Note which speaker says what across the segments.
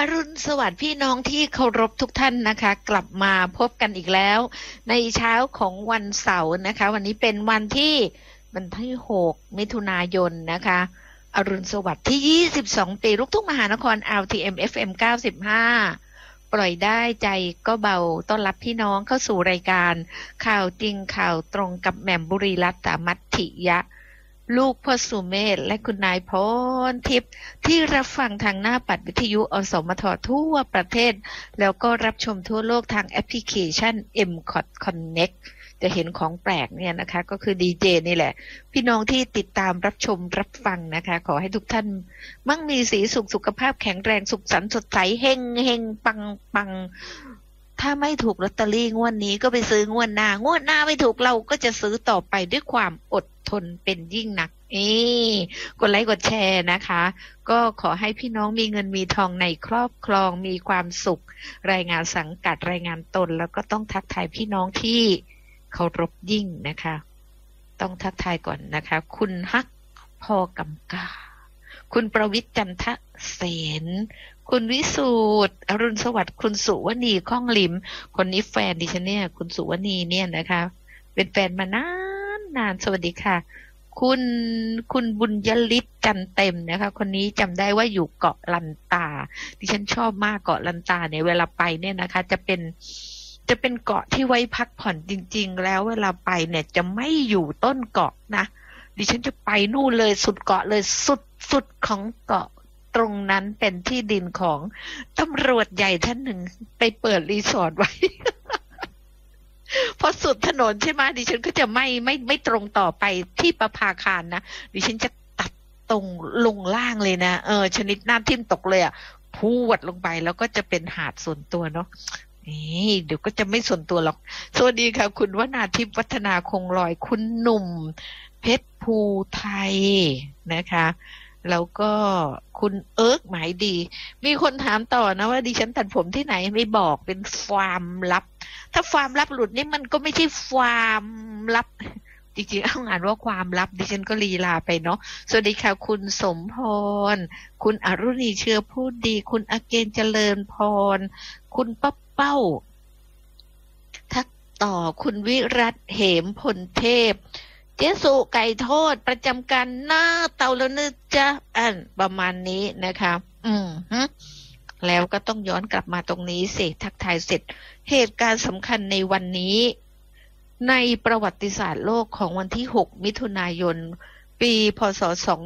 Speaker 1: อรุณสวัสดิ์พี่น้องที่เคารพทุกท่านนะคะกลับมาพบกันอีกแล้วในเช้าของวันเสาร์นะคะวันนี้เป็นวันที่6มิถุนายนนะคะอรุณสวัสดิ์ที่22ปีลูกทุ่งมหานคร LTM FM 95ปล่อยได้ใจก็เบาต้อนรับพี่น้องเข้าสู่รายการข่าวจริงข่าวตรงกับแหม่มบุรีรัตน์มัทธิยะลูกพ่อสุเมธและคุณนายพรทิพย์ที่รับฟังทางหน้าปัดวิทยุอสมททั่วประเทศแล้วก็รับชมทั่วโลกทางแอปพลิเคชัน MCOT Connect จะเห็นของแปลกเนี่ยนะคะก็คือดีเจนี่แหละพี่น้องที่ติดตามรับชมรับฟังนะคะขอให้ทุกท่านมั่งมีสีสุขภาพแข็งแรงสุขสันต์สดใสเฮงเฮงปังปังถ้าไม่ถูกลอตเตอรี่งวดนี้ก็ไปซื้องวดหน้าไม่ถูกเราก็จะซื้อต่อไปด้วยความอดทนเป็นยิ่งนักกดไลค์กดแชร์นะคะก็ขอให้พี่น้องมีเงินมีทองในครอบครองมีความสุขรายงานสังกัดรายงานตนแล้วก็ต้องทักทายพี่น้องที่เคารพยิ่งนะคะต้องทักทายก่อนนะคะคุณฮักพอกำกาคุณประวิตรจันทเสนคุณวิสูตรอรุณสวัสดิ์คุณสุวณีข้องลิมคนนี้แฟนดิฉันเนี่ยคุณสุวณีเนี่ยนะคะเป็นแฟนมานานสวัสดีค่ะคุณบุญยฤทธิ์จันเต็มนะคะคนนี้จำได้ว่าอยู่เกาะลันตาดิฉันชอบมากเกาะลันตาเนี่ยเวลาไปเนี่ยนะคะจะเป็นเกาะที่ไว้พักผ่อนจริงๆแล้วเวลาไปเนี่ยจะไม่อยู่ต้นเกาะนะดิฉันจะไปนู่นเลยสุดเกาะเลยสุดของเกาะตรงนั้นเป็นที่ดินของตำรวจใหญ่ท่านหนึ่งไปเปิดรีสอร์ทไว้ พอสุดถนนใช่ไหมดิฉันก็จะไม่ตรงต่อไปที่ประภาคารนะดิฉันจะตัดตรงลงล่างเลยนะชนิดหน้าทิ่มตกเลยอ่ะพูดลงไปแล้วก็จะเป็นหาดส่วนตัวเนาะเดี๋ยวก็จะไม่ส่วนตัวหรอกสวัสดีค่ะคุณวนาทิพย์วัฒนาคงลอยคุณหนุ่มเพชรภูไทยนะคะแล้วก็คุณเอิร์กหมายดีมีคนถามต่อนะว่าดิฉันตัดผมที่ไหนไม่บอกเป็นความลับถ้าความลับหลุดนี่มันก็ไม่ใช่ความลับจริงๆเอางานว่าความลับดิฉันก็ลีลาไปเนาะสวัสดีค่ะคุณสมพรคุณอรุณีเชื้อพูดดีคุณอเกณฑ์เจริญพรคุณป้าเป้าทักต่อคุณวิรัตเหมพลเทพเจสุไก่ทอดประจำการหน้าเตาแล้วนึกจะประมาณนี้นะคะแล้วก็ต้องย้อนกลับมาตรงนี้สิทักทายเสร็จเหตุการณ์สำคัญในวันนี้ในประวัติศาสตร์โลกของวันที่6มิถุนายนปีพ.ศ.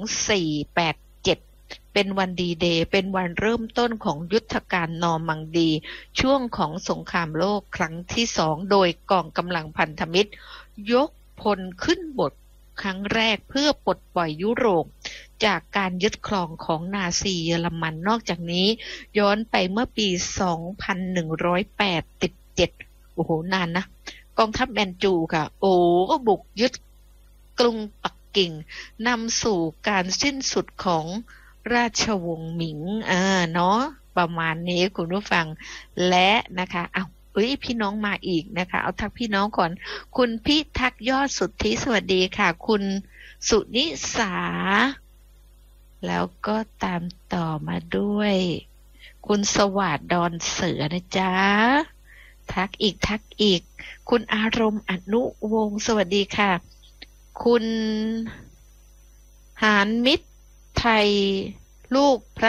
Speaker 1: 2487เป็นวันดีเดย์เป็นวันเริ่มต้นของยุทธการนอร์มังดีช่วงของสงครามโลกครั้งที่2โดยกองกำลังพันธมิตรยกพลขึ้นบกครั้งแรกเพื่อปลดปล่อยยุโรปจากการยึดครองของนาซีเยอรมันนอกจากนี้ย้อนไปเมื่อปี 2187 โอ้โหนานนะกองทัพแมนจูค่ะก็บุกยึดกรุงปักกิ่งนำสู่การสิ้นสุดของราชวงศ์หมิงเนาะประมาณนี้คุณผู้ฟังและนะคะพี่น้องมาอีกนะคะเอาทักพี่น้องก่อนคุณพิทักษ์ยอดสุทธิสวัสดีค่ะคุณสุนิสาแล้วก็ตามต่อมาด้วยคุณสวัสดิ์ดอนเสือนะจ๊ะทักอีกคุณอารมณ์อนุวงศ์สวัสดีค่ะคุณหานมิตรไทยลูกพระ